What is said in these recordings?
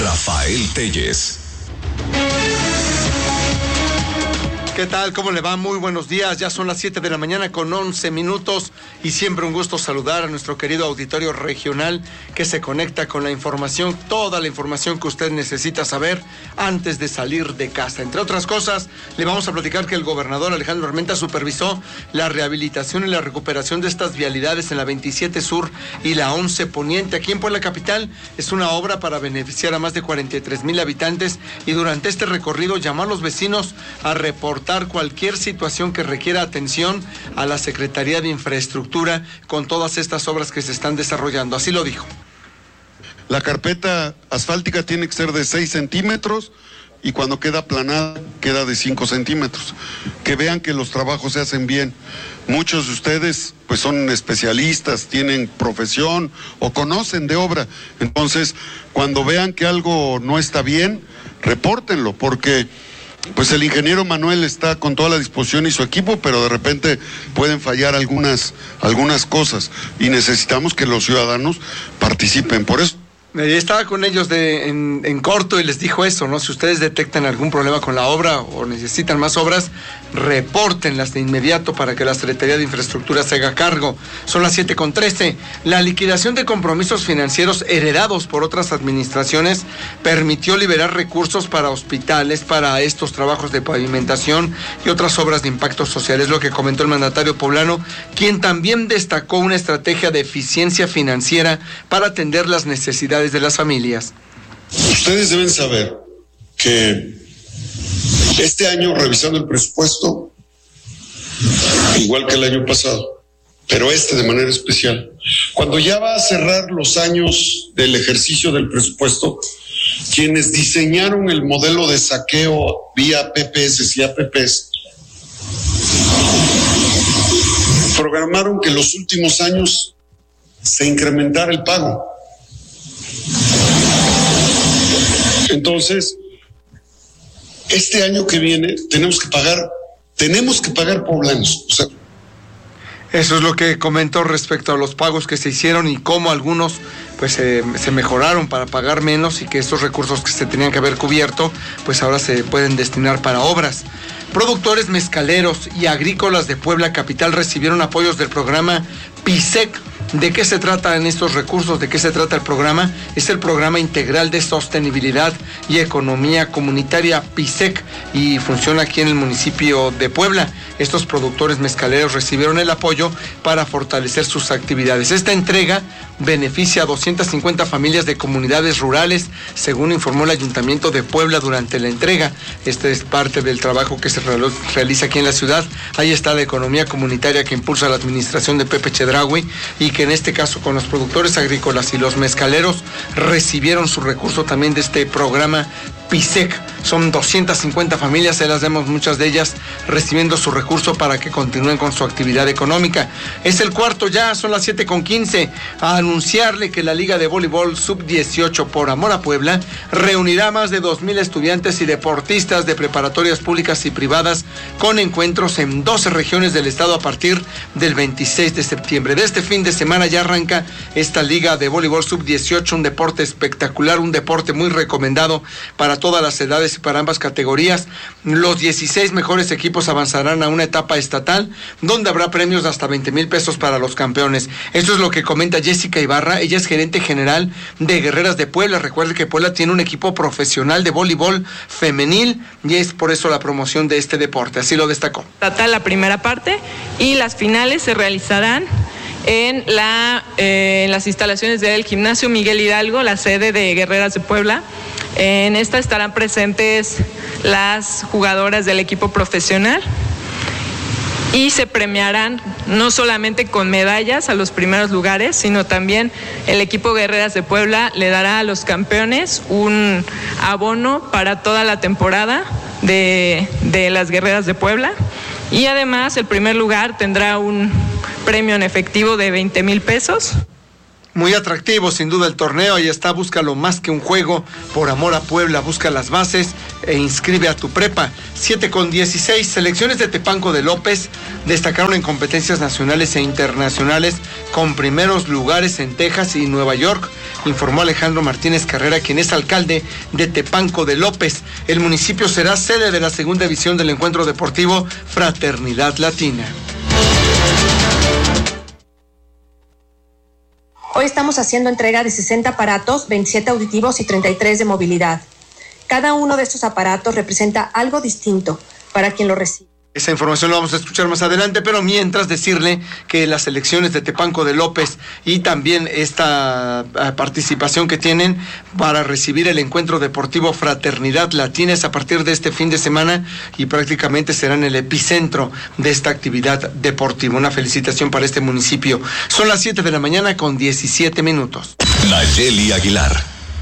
Rafael Telles. ¿Qué tal? ¿Cómo le va? Muy buenos días. Ya son las 7 de la mañana con 11 minutos y siempre un gusto saludar a nuestro querido auditorio regional que se conecta con la información, toda la información que usted necesita saber antes de salir de casa. Entre otras cosas, le vamos a platicar que el gobernador Alejandro Armenta supervisó la rehabilitación y la recuperación de estas vialidades en la 27 Sur y la 11 Poniente. Aquí en Puebla Capital es una obra para beneficiar a más de 43,000 habitantes y durante este recorrido llamó a los vecinos a reportar cualquier situación que requiera atención a la Secretaría de Infraestructura con todas estas obras que se están desarrollando. Así lo dijo. La carpeta asfáltica tiene que ser de 6 centímetros y cuando queda aplanada queda de 5 centímetros. Que vean que los trabajos se hacen bien. Muchos de ustedes pues son especialistas, tienen profesión o conocen de obra. Entonces, cuando vean que algo no está bien, repórtenlo, porque pues el ingeniero Manuel está con toda la disposición y su equipo, pero de repente pueden fallar algunas cosas y necesitamos que los ciudadanos participen. Por eso estaba con ellos en corto y les dijo eso, ¿no? Si ustedes detectan algún problema con la obra o necesitan más obras, repórtenlas de inmediato para que la Secretaría de Infraestructura se haga cargo. Son las 7:13. La liquidación de compromisos financieros heredados por otras administraciones permitió liberar recursos para hospitales, para estos trabajos de pavimentación y otras obras de impacto social. Es lo que comentó el mandatario poblano, quien también destacó una estrategia de eficiencia financiera para atender las necesidades de las familias. Ustedes deben saber que este año, revisando el presupuesto, igual que el año pasado, pero de manera especial, cuando ya va a cerrar los años del ejercicio del presupuesto, quienes diseñaron el modelo de saqueo vía PPS y APPs, programaron que los últimos años se incrementara el pago. Entonces, este año que viene tenemos que pagar poblanos. O sea, eso es lo que comentó respecto a los pagos que se hicieron y cómo algunos pues se mejoraron para pagar menos y que estos recursos que se tenían que haber cubierto pues ahora se pueden destinar para obras. Productores mezcaleros y agrícolas de Puebla Capital recibieron apoyos del programa PISEC. ¿De qué se trata en estos recursos? ¿De qué se trata el programa? Es el Programa Integral de Sostenibilidad y Economía Comunitaria, PISEC, y funciona aquí en el municipio de Puebla. Estos productores mezcaleros recibieron el apoyo para fortalecer sus actividades. Esta entrega beneficia a 250 familias de comunidades rurales, según informó el Ayuntamiento de Puebla durante la entrega. Este es parte del trabajo que se realiza aquí en la ciudad. Ahí está la economía comunitaria que impulsa la administración de Pepe Chedraui y que en este caso con los productores agrícolas y los mezcaleros recibieron su recurso también de este programa PISEC. Son 250 familias, se las vemos muchas de ellas recibiendo su recurso para que continúen con su actividad económica. Es el cuarto ya, son las 7:15. A anunciarle que la Liga de Voleibol Sub-18 por Amor a Puebla reunirá más de 2,000 estudiantes y deportistas de preparatorias públicas y privadas con encuentros en 12 regiones del estado a partir del 26 de septiembre. De este fin de semana ya arranca esta Liga de Voleibol Sub-18, un deporte espectacular, un deporte muy recomendado para todas las edades y para ambas categorías. Los 16 mejores equipos avanzarán a una etapa estatal donde habrá premios de hasta 20,000 pesos para los campeones. Esto es lo que comenta Jessica Ibarra. Ella es gerente general de Guerreras de Puebla. Recuerde que Puebla tiene un equipo profesional de voleibol femenil y es por eso la promoción de este deporte. Así lo destacó. Estatal la primera parte y las finales se realizarán en las instalaciones del Gimnasio Miguel Hidalgo, la sede de Guerreras de Puebla. En esta estarán presentes las jugadoras del equipo profesional y se premiarán no solamente con medallas a los primeros lugares, sino también el equipo Guerreras de Puebla le dará a los campeones un abono para toda la temporada de las Guerreras de Puebla y además el primer lugar tendrá un premio en efectivo de 20,000 pesos. Muy atractivo, sin duda, el torneo. Ahí está, búscalo más que un juego. Por Amor a Puebla, busca las bases e inscribe a tu prepa. 7:16, selecciones de Tepanco de López destacaron en competencias nacionales e internacionales con primeros lugares en Texas y Nueva York. informó Alejandro Martínez Carrera, quien es alcalde de Tepanco de López. El municipio será sede de la segunda edición del encuentro deportivo Fraternidad Latina. Hoy estamos haciendo entrega de 60 aparatos, 27 auditivos y 33 de movilidad. Cada uno de estos aparatos representa algo distinto para quien lo recibe. Esa información la vamos a escuchar más adelante, pero mientras decirle que las elecciones de Tepanco de López y también esta participación que tienen para recibir el encuentro deportivo Fraternidad Latina es a partir de este fin de semana y prácticamente será en el epicentro de esta actividad deportiva. Una felicitación para este municipio. Son las 7 de la mañana con 17 minutos. Nayeli Aguilar.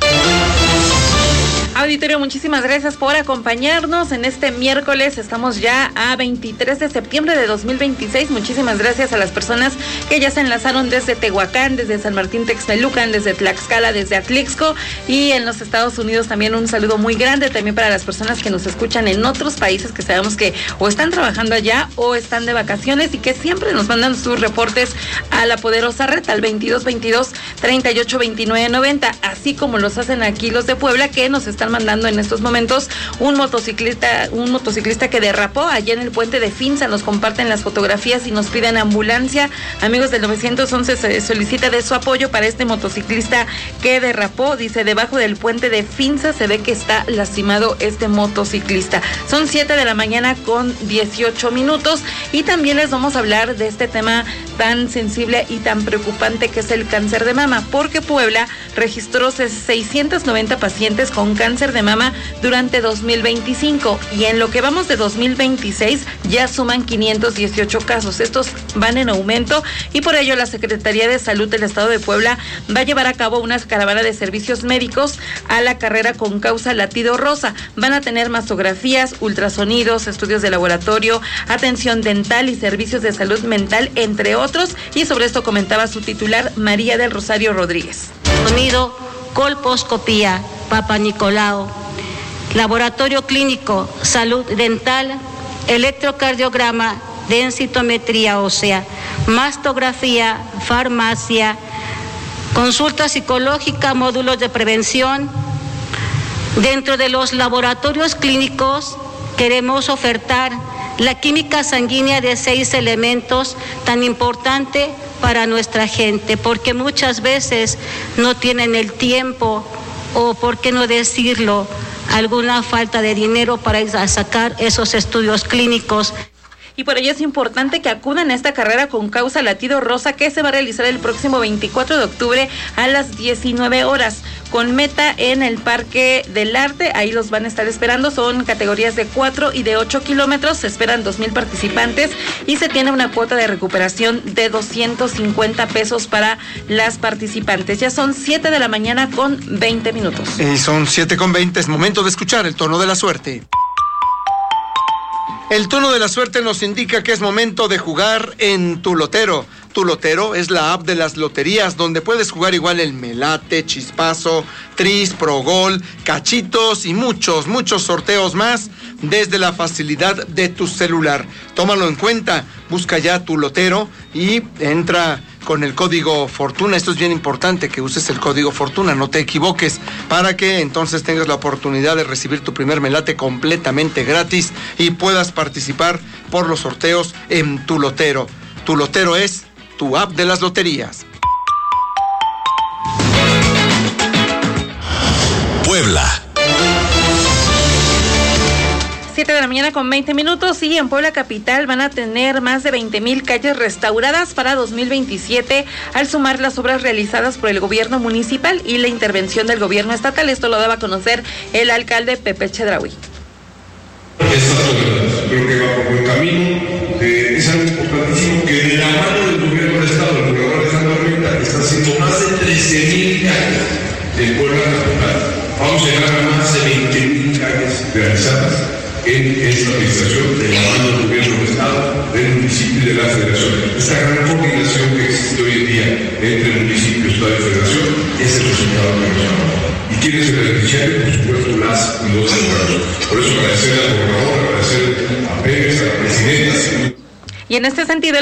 Auditorio, muchísimas gracias por acompañarnos en este miércoles. Estamos ya a 23 de septiembre de 2026. Muchísimas gracias a las personas que ya se enlazaron desde Tehuacán, desde San Martín Texmelucan, desde Tlaxcala, desde Atlixco y en los Estados Unidos también un saludo muy grande también para las personas que nos escuchan en otros países que sabemos que o están trabajando allá o están de vacaciones y que siempre nos mandan sus reportes a la poderosa red al 2222-382990, así como los hacen aquí los de Puebla, que nos están mandando en estos momentos un motociclista que derrapó allá en el puente de Finza. Nos comparten las fotografías y nos piden ambulancia. Amigos del 911, se solicita de su apoyo para este motociclista que derrapó. Dice, debajo del puente de Finza se ve que está lastimado este motociclista. Son 7 de la mañana con 18 minutos y también les vamos a hablar de este tema tan sensible y tan preocupante que es el cáncer de mama, porque Puebla registró 690 pacientes con cáncer de mama durante 2025 y en lo que vamos de 2026 ya suman 518 casos. Estos van en aumento y por ello la Secretaría de Salud del Estado de Puebla va a llevar a cabo una caravana de servicios médicos a la carrera con causa latido rosa. Van a tener mastografías, ultrasonidos, estudios de laboratorio, atención dental y servicios de salud mental, entre otros, y sobre esto comentaba su titular, María del Rosario Rodríguez. Sonido, colposcopía, Papa Nicolau, laboratorio clínico, salud dental, electrocardiograma, densitometría ósea, mastografía, farmacia, consulta psicológica, módulos de prevención. Dentro de los laboratorios clínicos queremos ofertar la química sanguínea de 6 elementos, tan importante para nuestra gente, porque muchas veces no tienen el tiempo o, por qué no decirlo, alguna falta de dinero para ir a sacar esos estudios clínicos. Y por ello es importante que acudan a esta carrera con causa latido rosa que se va a realizar el próximo 24 de octubre a las 19 horas, con meta en el Parque del Arte. Ahí los van a estar esperando. Son categorías de 4 y de 8 kilómetros. Se esperan 2,000 participantes y se tiene una cuota de recuperación de 250 pesos para las participantes. Ya son 7 de la mañana con 20 minutos. Y son 7:20. Es momento de escuchar el tono de la suerte. El tono de la suerte nos indica que es momento de jugar en Tu Lotero. Tu Lotero es la app de las loterías donde puedes jugar igual el Melate, Chispazo, Tris, Progol, Cachitos y muchos sorteos más desde la facilidad de tu celular. Tómalo en cuenta, busca ya Tu Lotero y entra con el código Fortuna. Esto es bien importante, que uses el código Fortuna, no te equivoques, para que entonces tengas la oportunidad de recibir tu primer melate completamente gratis y puedas participar por los sorteos en Tu Lotero. Tu Lotero es tu app de las loterías. Puebla. 7 de la mañana con 20 minutos y en Puebla Capital van a tener más de 20,000 calles restauradas para 2027 al sumar las obras realizadas por el gobierno municipal y la intervención del gobierno estatal. Esto lo daba a conocer el alcalde Pepe Chedraui. Creo que va por buen camino. Es algo importantísimo que de la mano del gobierno del estado, el gobernador Alejandro Armenta, está haciendo más de 13,000 calles en Puebla Capital. Vamos a llegar a más de 20,000 calles realizadas en esta administración, de la mano del gobierno del estado, del municipio y de la federación. Esta gran coordinación que existe hoy en día entre el municipio, estado y federación es el resultado que nos damos. ¿Y quién es el beneficiario? Por supuesto, las y los ciudadanos. Por eso agradecer al gobernador, agradecer a Pérez, a la presidenta. Y en este sentido,